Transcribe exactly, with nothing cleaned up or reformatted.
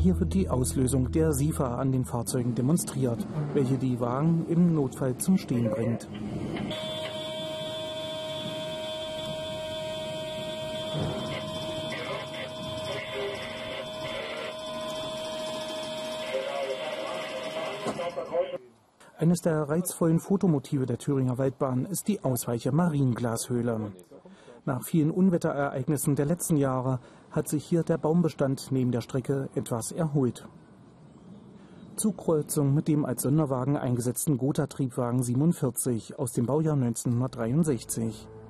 Hier wird die Auslösung der SIFA an den Fahrzeugen demonstriert, welche die Wagen im Notfall zum Stehen bringt. Eines der reizvollen Fotomotive der Thüringer Waldbahn ist die Ausweicher Marienglashöhle. Nach vielen Unwetterereignissen der letzten Jahre hat sich hier der Baumbestand neben der Strecke etwas erholt. Zugkreuzung mit dem als Sonderwagen eingesetzten Gotha-Triebwagen siebenundvierzig aus dem Baujahr neunzehnhundertdreiundsechzig.